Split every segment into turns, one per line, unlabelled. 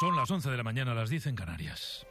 Son las 11 de la mañana, las 10 en Canarias.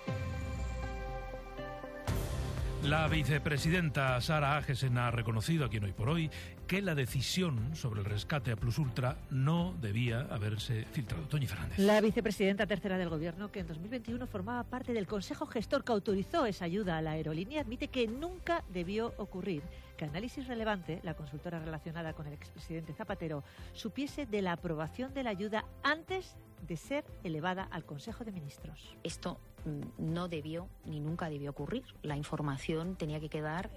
La vicepresidenta Sara Agesen ha reconocido aquí en Hoy por Hoy que la decisión sobre el rescate a Plus Ultra no debía haberse filtrado. Toñi Fernández.
La vicepresidenta tercera del Gobierno, que en 2021 formaba parte del Consejo Gestor que autorizó esa ayuda a la aerolínea, admite que nunca debió ocurrir que Análisis Relevante, la consultora relacionada con el expresidente Zapatero, supiese de la aprobación de la ayuda antes de ser elevada al Consejo de Ministros.
Esto no debió ni nunca debió ocurrir. La información tenía que quedar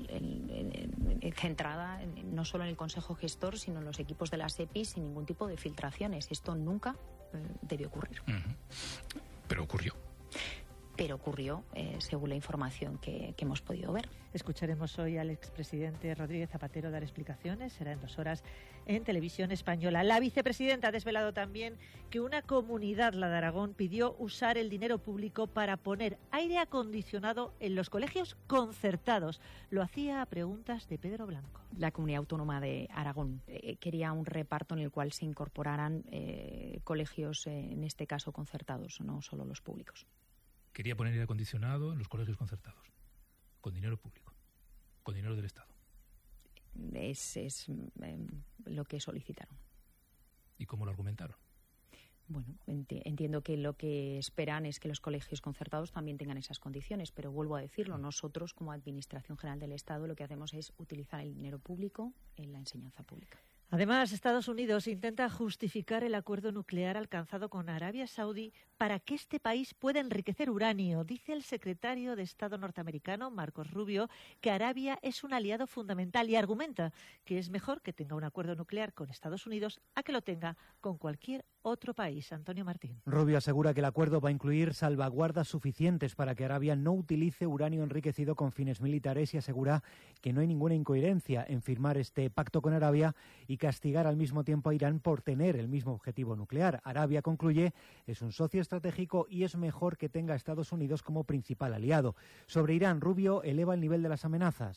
centrada no solo en el Consejo Gestor, sino en los equipos de la SEPI sin ningún tipo de filtraciones. Esto nunca debió ocurrir.
Pero ocurrió.
Pero ocurrió según la información que hemos podido ver.
Escucharemos hoy al expresidente Rodríguez Zapatero dar explicaciones. Será en 2 horas en Televisión Española. La vicepresidenta ha desvelado también que una comunidad, la de Aragón, pidió usar el dinero público para poner aire acondicionado en los colegios concertados. Lo hacía a preguntas de Pedro Blanco.
La Comunidad Autónoma de Aragón quería un reparto en el cual se incorporaran colegios, en este caso concertados, no solo los públicos.
Quería poner aire acondicionado en los colegios concertados, con dinero público, con dinero del Estado.
Es lo que solicitaron.
¿Y cómo lo argumentaron?
Bueno, entiendo que lo que esperan es que los colegios concertados también tengan esas condiciones, pero vuelvo a decirlo, nosotros como Administración General del Estado lo que hacemos es utilizar el dinero público en la enseñanza pública.
Además, Estados Unidos intenta justificar el acuerdo nuclear alcanzado con Arabia Saudí para que este país pueda enriquecer uranio. Dice el secretario de Estado norteamericano, Marcos Rubio, que Arabia es un aliado fundamental y argumenta que es mejor que tenga un acuerdo nuclear con Estados Unidos a que lo tenga con cualquier otro país. Antonio Martín.
Rubio asegura que el acuerdo va a incluir salvaguardas suficientes para que Arabia no utilice uranio enriquecido con fines militares y asegura que no hay ninguna incoherencia en firmar este pacto con Arabia y castigar al mismo tiempo a Irán por tener el mismo objetivo nuclear. Arabia, concluye, es un socio estratégico y es mejor que tenga a Estados Unidos como principal aliado. Sobre Irán, Rubio eleva el nivel de las amenazas.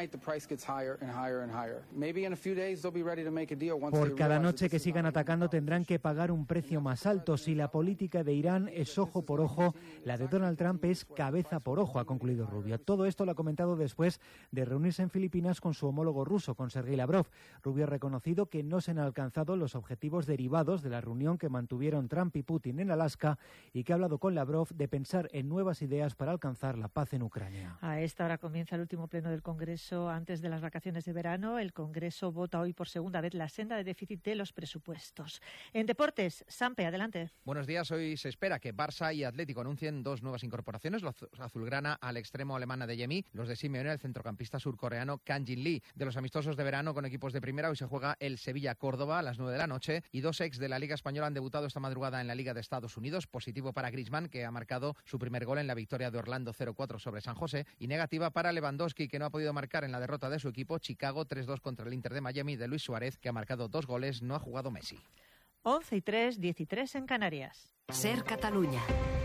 Por cada noche que sigan atacando tendrán que pagar un precio más alto. Si la política de Irán es ojo por ojo, la de Donald Trump es cabeza por ojo, ha concluido Rubio. Todo esto lo ha comentado después de reunirse en Filipinas con su homólogo ruso, con Sergei Lavrov. Rubio ha reconocido que no se han alcanzado los objetivos derivados de la reunión que mantuvieron Trump y Putin en Alaska y que ha hablado con Lavrov de pensar en nuevas ideas para alcanzar la paz en Ucrania.
A esta hora comienza el último pleno del Congreso antes de las vacaciones de verano. El Congreso vota hoy por segunda vez la senda de déficit de los presupuestos. En deportes, Sampe, adelante.
Buenos días. Hoy se espera que Barça y Atlético anuncien 2 nuevas incorporaciones. Los azulgrana al extremo alemán Adeyemi, los de Simeone, el centrocampista surcoreano Kang Jin Lee. De los amistosos de verano con equipos de primera, hoy se juega el Sevilla-Córdoba a las 9 de la noche y 2 ex de la Liga Española han debutado esta madrugada en la Liga de Estados Unidos. Positivo para Griezmann, que ha marcado su primer gol en la victoria de Orlando 0-4 sobre San José, y negativa para Lewandowski, que no ha podido marcar en la derrota de su equipo Chicago 3-2 contra el Inter de Miami de Luis Suárez, que ha marcado 2 goles, no ha jugado Messi.
11:03, 13 en Canàries.
Ser Catalunya.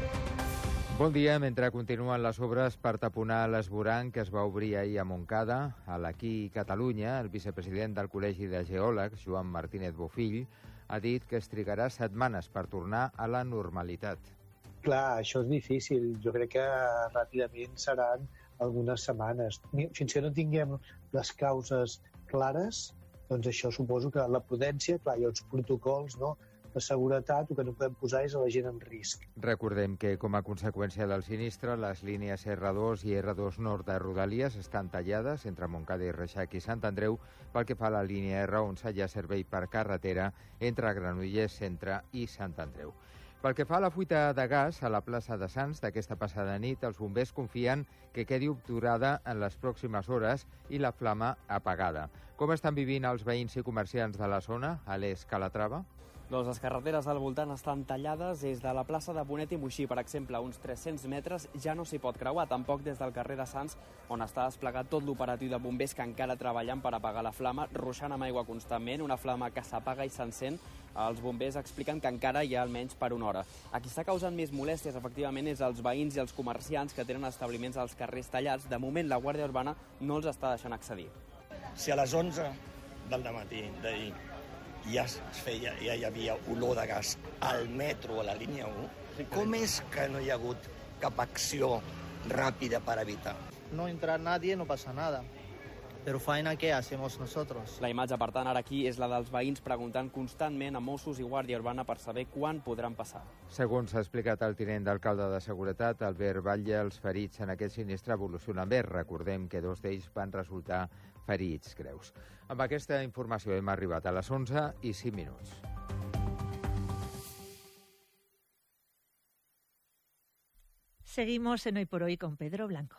Bon dia. Mentre continuen les obres per taponar l'esvoranc que es va obrir ahir a Montcada, a l'Aquí Catalunya, el vicepresident del Col·legi de Geòlegs, Joan Martínez Bofill, ha dit que es trigarà setmanes per tornar a la normalitat.
Clar, això és difícil. Jo crec que ràpidament seran algunes setmanes. Fins que no tinguem les causes clares, doncs això suposo que la prudència, clar, hi ha uns protocols, no?, de seguretat, el que no podem posar és a la gent en risc.
Recordem que, com a conseqüència del sinistre, les línies R2 i R2 Nord de Rodalies estan tallades entre Montcada i Reixac i Sant Andreu pel que fa a la línia R11 hi ha servei per carretera entre Granollers Centre i Sant Andreu. Pel que fa a la fuita de gas a la plaça de Sants d'aquesta passada nit, els bombers confien que quedi obturada en les pròximes hores i la flama apagada. Com estan vivint els veïns i comerciants de la zona, a l'Est Calatrava?
Doncs les carreteres al voltant estan tallades. Des de la plaça de Bonet i Moixí, per exemple, a uns 300 metres, ja no s'hi pot creuar. Tampoc des del carrer de Sants, on està desplegat tot l'operatiu de bombers que encara treballen per apagar la flama, ruixant amb aigua constantment, una flama que s'apaga i s'encén. Els bombers expliquen que encara hi ha almenys per una hora. A qui està causant més molèsties, efectivament, és els veïns i els comerciants que tenen establiments als carrers tallats. De moment, la Guàrdia Urbana no els està deixant accedir.
Si a les 11 del dematí d'ahir
ja hi havia olor de gas al metro, a la línia 1. Com és que no hi ha hagut cap acció ràpida per evitar?
No entra nadie, no pasa nada. Però faena, què hacemos nosotros?
La imatge, per tant, ara aquí és la dels veïns preguntant constantment a Mossos i Guàrdia Urbana per saber quan podran passar.
Segons ha explicat el tinent d'alcalde de Seguretat, Albert Batlle, els ferits en aquest sinistre evolucionen bé. Recordem que 2 d'ells van resultar ferits greus. Amb aquesta informació hem arribat a les 11:05.
Seguimos en Hoy por Hoy con Pedro Blanco.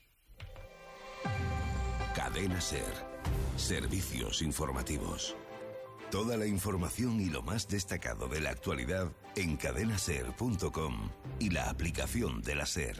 Cadena SER. Servicios informativos. Toda la información y lo más destacado de la actualidad en cadenaser.com y la aplicación de la SER.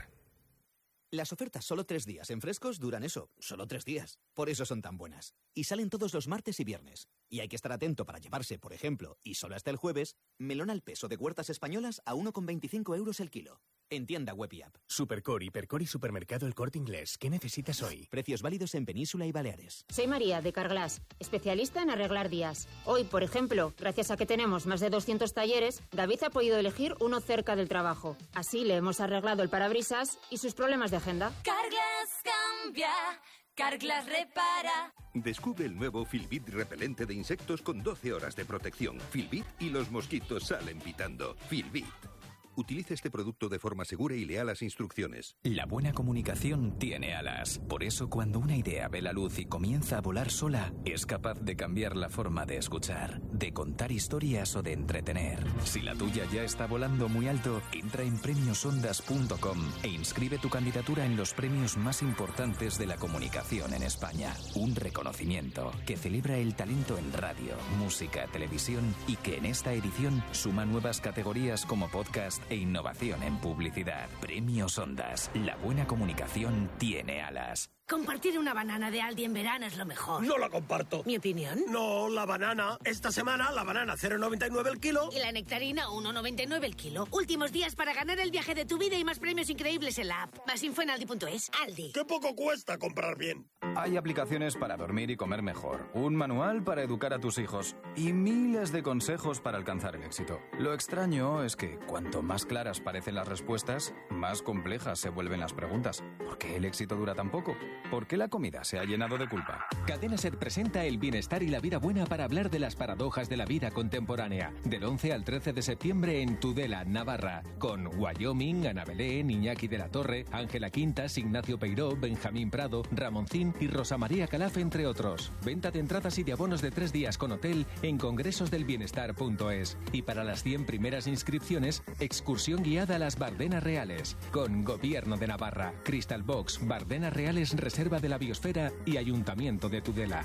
Las ofertas solo 3 días en Frescos duran eso, solo 3 días. Por eso son tan buenas. Y salen todos los martes y viernes. Y hay que estar atento para llevarse, por ejemplo, y solo hasta el jueves, melón al peso de Huertas Españolas a 1,25 € el kilo. En tienda web y app.
Supercor, Hipercor y Supermercado El Corte Inglés. ¿Qué necesitas hoy?
Precios válidos en Península y Baleares.
Soy María, de Carglass, especialista en arreglar días. Hoy, por ejemplo, gracias a que tenemos más de 200 talleres, David ha podido elegir uno cerca del trabajo. Así le hemos arreglado el parabrisas y sus problemas de agenda.
Carglass cambia, Carglass repara.
Descubre el nuevo Filbit repelente de insectos con 12 horas de protección. Filbit y los mosquitos salen pitando. Filbit. Utilice este producto de forma segura y lea las instrucciones.
La buena comunicación tiene alas. Por eso, cuando una idea ve la luz y comienza a volar sola, es capaz de cambiar la forma de escuchar, de contar historias o de entretener. Si la tuya ya está volando muy alto, entra en premiosondas.com e inscribe tu candidatura en los premios más importantes de la comunicación en España. Un reconocimiento que celebra el talento en radio, música, televisión y que en esta edición suma nuevas categorías como podcast e innovación en publicidad. Premios Ondas. La buena comunicación tiene alas.
Compartir una banana de Aldi en verano es lo mejor.
No la comparto.
¿Mi opinión?
No, la banana. Esta semana la banana 0,99 el kilo.
Y la nectarina 1,99 el kilo. Últimos días para ganar el viaje de tu vida y más premios increíbles en la app. Más info en aldi.es. Aldi.
¡Qué poco cuesta comprar bien!
Hay aplicaciones para dormir y comer mejor, un manual para educar a tus hijos y miles de consejos para alcanzar el éxito. Lo extraño es que cuanto más claras parecen las respuestas, más complejas se vuelven las preguntas. ¿Por qué el éxito dura tan poco? ¿Por qué la comida se ha llenado de culpa?
Cadena SER presenta el bienestar y la vida buena para hablar de las paradojas de la vida contemporánea. Del 11 al 13 de septiembre en Tudela, Navarra. Con Wyoming, Ana Belén, Iñaki de la Torre, Ángela Quintas, Ignacio Peiró, Benjamín Prado, Ramoncín y Rosa María Calaf, entre otros. Venta de entradas y de abonos de 3 días con hotel en congresosdelbienestar.es. Y para las 100 primeras inscripciones, excursión guiada a las Bardenas Reales. Con Gobierno de Navarra, Crystal Box, Bardenas Reales, Reserva de la Biosfera y Ayuntamiento de Tudela.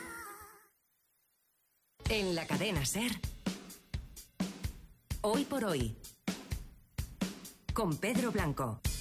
En la cadena SER, Hoy por Hoy, con Pedro Blanco.